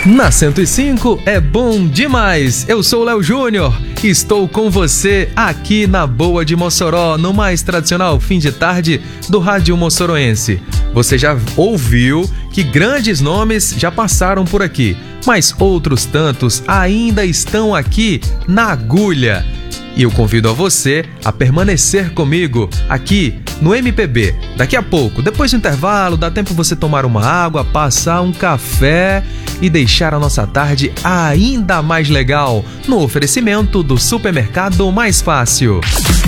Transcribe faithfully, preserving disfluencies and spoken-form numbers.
Na cento e cinco é bom demais. Eu sou o Léo Júnior e estou com você aqui na Boa de Mossoró, no mais tradicional fim de tarde do rádio moçoroense. Você já ouviu que grandes nomes já passaram por aqui, mas outros tantos ainda estão aqui na agulha. E eu convido a você a permanecer comigo aqui no M P B. Daqui a pouco, depois do intervalo, dá tempo você tomar uma água, passar um café e deixar a nossa tarde ainda mais legal no oferecimento do Supermercado Mais Fácil.